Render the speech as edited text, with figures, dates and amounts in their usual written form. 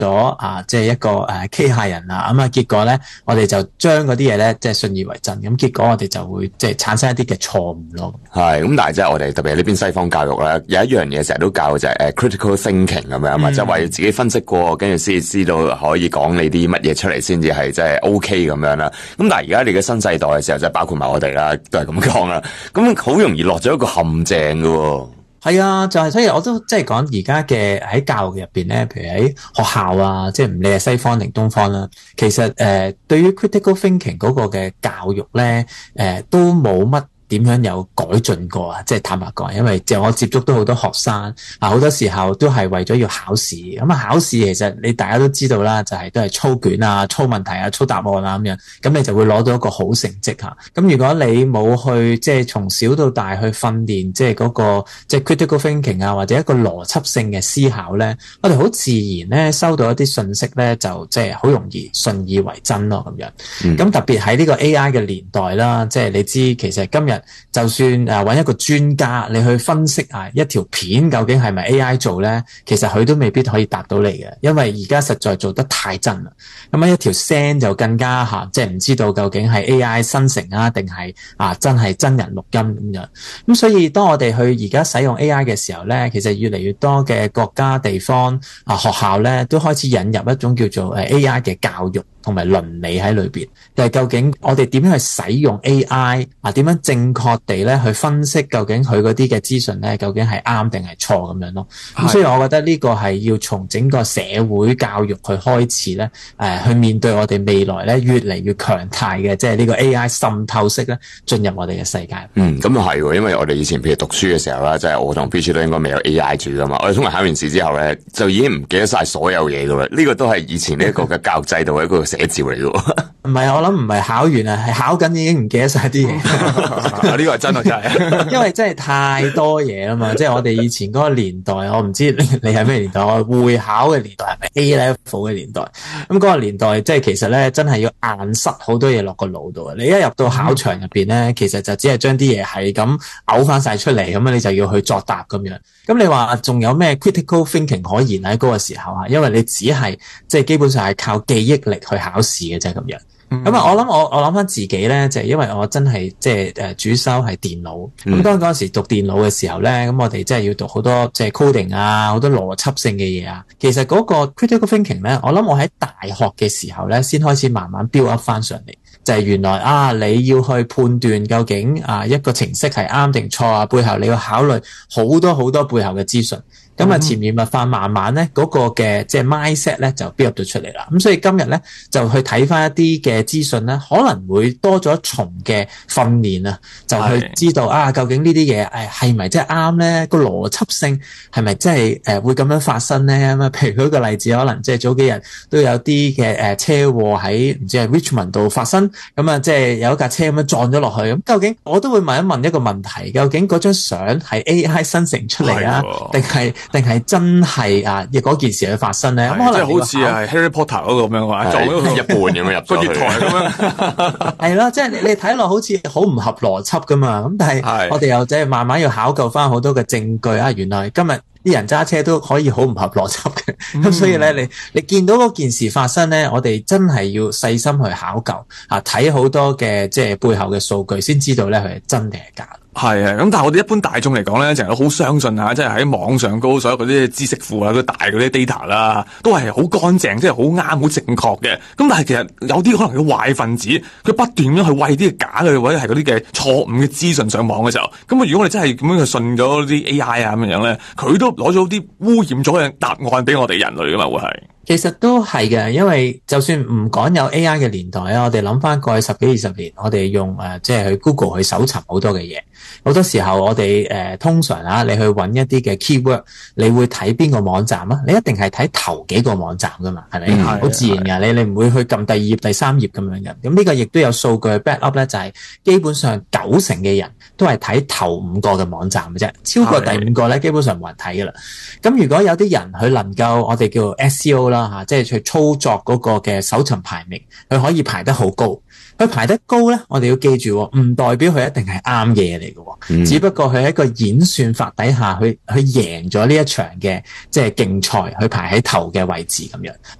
咗即係一個機械人啦，咁結果咧我哋就將嗰啲嘢咧即係信以為真，咁結果我哋就會即係產生一啲嘅錯誤咯。 係咁，但係即係我哋特別係呢邊西方教育咧，有一樣嘢成日都教就係critical thinking 咁樣嘛，即係話要自己分析過，跟住先知道可以講你啲乜嘢出嚟先至係即係 OK 咁樣啦。咁但係而家你嘅新世代嘅時候，即係包括埋我哋啦，都係咁講啦。咁好容易落咗一個陷阱㗎。 係啊，就係所以我都即係講而家嘅喺教育入邊咧，譬如喺學校啊，即係唔理係西方定東方啦，其實對於 critical thinking 嗰個嘅教育咧，都冇乜點樣有改進過啊？即係坦白講，因為即係我接觸到好多學生好多時候都係為咗要考試。咁考試其實你大家都知道啦，就係都係操卷啊、操問題啊、操答案啊咁樣，咁你就會攞到一個好成績嚇。咁如果你冇去即係從小到大去訓練即係嗰個即係 critical thinking 啊，或者一個邏輯性嘅思考咧，我哋好自然咧收到一啲信息咧，就即係好容易信以為真咯咁樣。咁特別喺呢個 AI 嘅年代啦，即係你知其實今日就算揾一個專家你去分析一條片究竟係咪 AI 做咧，其實佢都未必可以答到你嘅，因為而家實在做得太真啦。咁一條聲就更加即係唔知道究竟係 AI 生成啊，定係真係真人錄音咁樣。咁所以當我哋去而家使用 AI 嘅時候咧，其實越嚟越多嘅國家、地方學校咧都開始引入一種叫做AI 嘅教育同埋倫理喺裏邊，就係究竟我哋點樣去使用 AI 點樣正確地咧去分析究竟佢嗰啲嘅資訊咧究竟係啱定係錯咁樣咯。咁所以我覺得呢個係要從整個社會教育去開始咧，去面對我哋未來咧越嚟越強大嘅即係呢個 AI 滲透式咧進入我哋嘅世界。 咁又係喎，因為我哋以前譬如讀書嘅時候啦，即係我同 Peach 都應該未有 AI 住噶嘛。我哋通常考完試之後咧就已經唔記得晒所有嘢噶啦。呢個都係以前呢一個嘅教育制度嘅一個寫照嚟嘅。 唔係，我諗唔係考完啊，係考緊已經唔記得晒啲嘢。 呢個係真啊，真係。 因為真係太多嘢啦嘛，即係我哋以前嗰個年代，我唔知你係咩年代，我會考嘅年代係咪 A level 嘅年代？咁嗰個年代即係其實咧，真係要硬塞好多嘢落個腦度啊！你一入到考場入邊咧，其實就只係將啲嘢係咁嘔翻晒出嚟，咁你就要去作答咁樣。咁你話仲有咩 critical thinking 可言喺嗰個時候啊？因為你只係即係基本上係靠記憶力去考試嘅啫咁樣。咁我諗翻自己咧，就係因為我真係即係主修係電腦。咁當嗰陣時讀電腦嘅時候咧，咁我哋真係要讀好多即係 coding 啊，好多邏輯性嘅嘢啊。其實嗰個 critical thinking 咧，我諗我喺大學嘅時候咧，先開始慢慢 build up 翻上嚟。就係原來你要去判斷究竟一個程式係啱定錯啊，背後你要考慮好多好多背後嘅資訊。咁潛移默化慢慢咧嗰個嘅即係 mindset 咧就 build up 到出嚟啦。咁所以今日咧就去睇翻一啲嘅資訊咧，可能會多咗一重嘅訓練啊，就去知道究竟呢啲嘢係咪真係啱咧？個邏輯性係咪真係會咁樣發生咧？咁譬如舉個例子，可能即係早幾日都有啲嘅車禍喺唔知係 Richmond 度發生，咁即係有一架車咁樣撞咗落去。咁究竟我都會問一問一個問題，究竟嗰張相係 AI 生成出嚟啊，定係真係嗰件事去發生咧？咁可能即係好似係 Harry Potter 嗰個咁樣話撞咗一半咁樣入個月台咁樣。 係啦，即係你睇落好似好唔合邏輯噶嘛。咁但係我哋又即係慢慢要考究翻好多嘅證據啊。原來今日啲人揸車都可以好唔合邏輯嘅。咁所以咧，你見到嗰件事發生咧，我哋真係要細心去考究睇好多嘅即係背後嘅數據，先知道咧佢係真定係假。 係咁但係我哋一般大眾嚟講咧，成日都好相信即係喺網上高所有嗰啲知識庫啊，嗰大嗰啲 data 啦，都係好乾淨，即係好啱、好正確嘅。咁但係其實有啲可能嘅壞分子，佢不斷咁去餵啲假嘅或者係嗰啲嘅錯誤嘅資訊上網嘅時候，咁如果我哋真係咁樣去信咗啲 AI 咁樣咧，佢都攞咗啲污染咗嘅答案俾我哋人類噶嘛，會係。 其實都係嘅，因為就算唔講有 AI 嘅年代啊，我哋諗翻過去10幾20年，我哋用即係去 Google 去搜尋好多嘅嘢。好多時候我哋通常你去揾一啲嘅 keyword， 你會睇邊個網站啊？你一定係睇頭幾個網站噶嘛，係咪？好自然㗎，你唔會去撳第2頁、第3頁咁樣嘅。咁呢個亦都有數據 back up 咧，就係基本上90%嘅人都係睇頭5個嘅網站嘅啫，超過第5個咧，基本上冇人睇噶啦。咁如果有啲人佢能夠我哋叫 SEO 啦吓，即係去操作嗰個嘅搜尋排名，佢可以排得好高。佢排得高咧，我哋要記住，唔代表佢一定係啱嘅嘢嚟嘅，只不過佢喺一個演算法底下，去贏咗呢一場嘅即係競賽，去排喺頭嘅位置咁樣。